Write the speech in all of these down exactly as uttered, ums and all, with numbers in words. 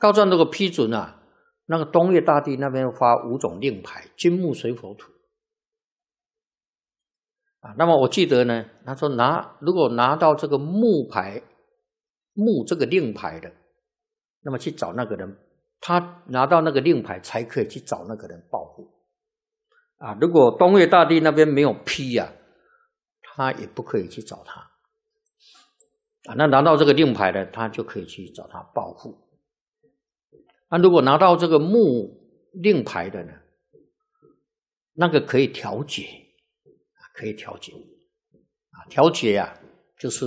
告状如果批准啊，那个东岳大帝那边发五种令牌，金木水火土啊。那么我记得呢，他说拿如果拿到这个木牌木这个令牌的，那么去找那个人，他拿到那个令牌才可以去找那个人报复啊。如果东岳大帝那边没有批啊，他也不可以去找他啊。那拿到这个令牌的，他就可以去找他报复。那如果拿到这个木令牌的呢，那个可以调解啊，可以调解啊，调解啊，就是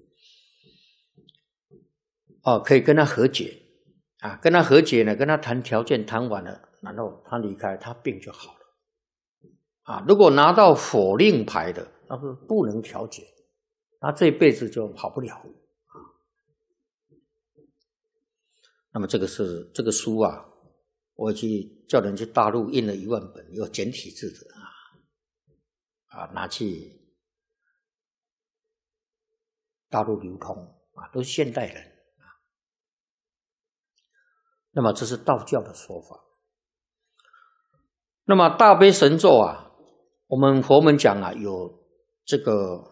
哦，可以跟他和解啊，跟他和解呢，跟他谈条件，谈完了，然后他离开，他病就好了啊。如果拿到否令牌的，那是不能调解，他这辈子就好不了啊。那么这个是这个书啊，我去叫人去大陆印了一万本，有简体字的啊，啊，拿去大陆流通啊，都是现代人啊。那么这是道教的说法。那么大悲神咒啊，我们佛门讲啊，有这个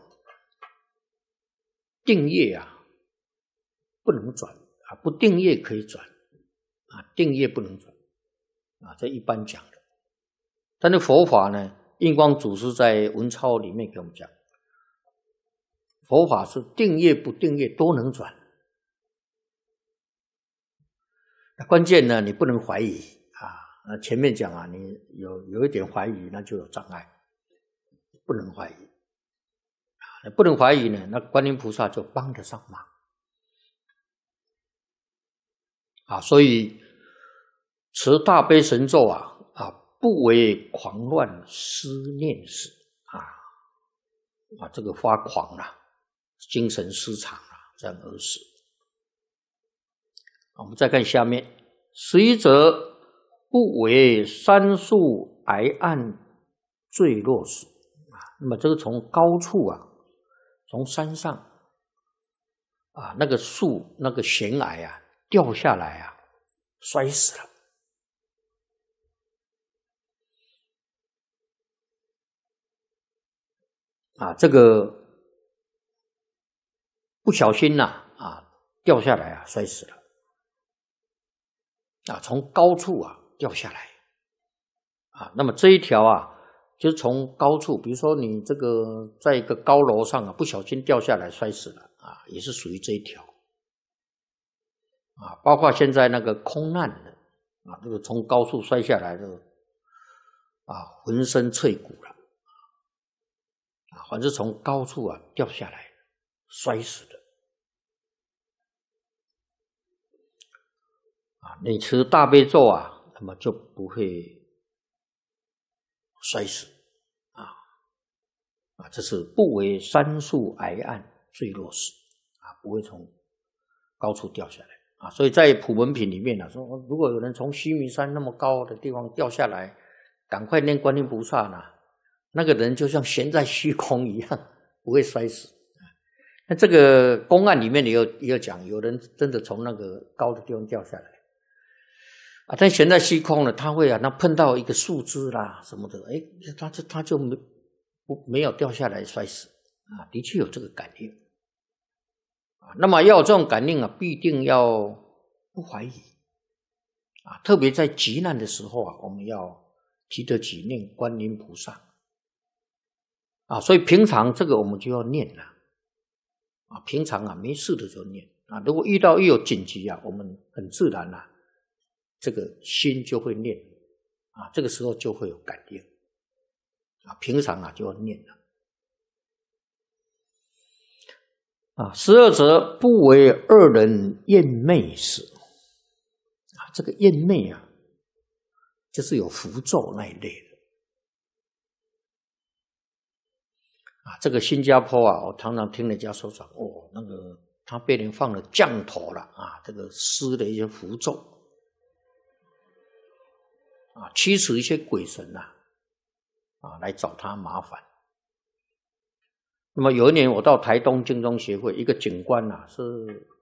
定业啊，不能转啊，不定业可以转啊，定业不能转啊，这一般讲的。但是佛法呢，印光祖师在文钞里面给我们讲，佛法是定业不定业都能转。关键呢，你不能怀疑啊。那前面讲啊，你有有一点怀疑，那就有障碍，不能怀疑啊，不能怀疑呢，那观音菩萨就帮得上忙啊。所以持大悲神咒啊啊，不为狂乱思念时啊啊，这个发狂了、啊，精神失常了、啊，这样而死。我们再看下面，十一则不为山树崖岸坠落时啊。那么这个从高处啊，从山上啊，那个树那个悬崖啊掉下来啊，摔死了啊，这个不小心呐 啊, 啊掉下来啊，摔死了。啊，从高处啊掉下来啊，那么这一条啊，就是从高处，比如说你这个在一个高楼上啊，不小心掉下来摔死了啊，也是属于这一条啊。包括现在那个空难的啊，这个从高处摔下来的啊，浑身脆骨了啊，反正从高处啊掉下来摔死的。啊，你持大悲咒啊，那么就不会摔死啊啊，这是不为山树崖岸坠落时啊，不会从高处掉下来啊。所以在普门品里面呢、啊，说如果有人从须弥山那么高的地方掉下来，赶快念观音菩萨呢，那个人就像悬在虚空一样，不会摔死。那这个公案里面也有也有讲，有人真的从那个高的地方掉下来。啊，但悬在虚空了，他会啊，那碰到一个树枝啦什么的，哎，他就他就没不没有掉下来摔死啊，的确有这个感应啊。那么要有这种感应啊，必定要不怀疑啊，特别在急难的时候啊，我们要提得起念观音菩萨啊，所以平常这个我们就要念了啊，平常啊没事的时候念啊，如果遇到一有紧急啊，我们很自然啊。这个心就会念啊，这个时候就会有感应啊，平常啊就要念了啊。十二则不为二人厌魅时啊，这个厌魅啊，就是有符咒那一类的啊。这个新加坡啊，我常常听人家说讲，哦，那个他被人放了降头了啊，这个施的一些符咒。啊，驱使一些鬼神呐、啊，啊，来找他麻烦。那么有一年我到台东净宗协会，一个警官呐、啊，是